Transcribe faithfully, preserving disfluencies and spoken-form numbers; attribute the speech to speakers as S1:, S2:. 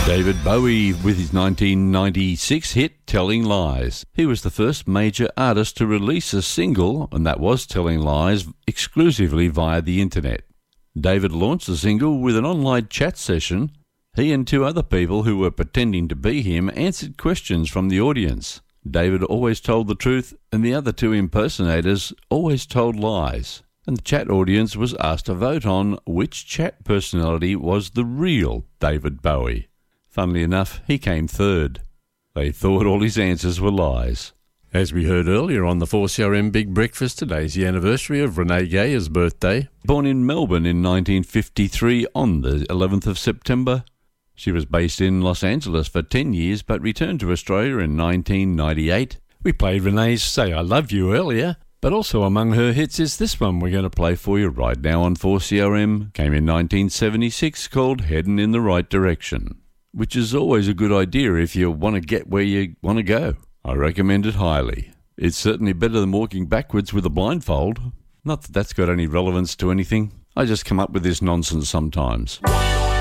S1: David Bowie with his nineteen ninety-six hit Telling Lies. He was the first major artist to release a single, and that was Telling Lies, exclusively via the internet. David launched the single with an online chat session. He and two other people who were pretending to be him answered questions from the audience. David always told the truth, and the other two impersonators always told lies. And the chat audience was asked to vote on which chat personality was the real David Bowie. Funnily enough, he came third. They thought all his answers were lies. As we heard earlier on the four C R M Big Breakfast, today's the anniversary of Renee Gayer's birthday. Born in Melbourne in nineteen fifty-three on the eleventh of September. She was based in Los Angeles for ten years but returned to Australia in nineteen ninety-eight. We played Renee's Say I Love You earlier, but also among her hits is this one we're going to play for you right now on four C R M. Came in nineteen seventy-six, called Headin' in the Right Direction, which is always a good idea if you want to get where you want to go. I recommend it highly. It's certainly better than walking backwards with a blindfold. Not that that's got any relevance to anything. I just come up with this nonsense sometimes.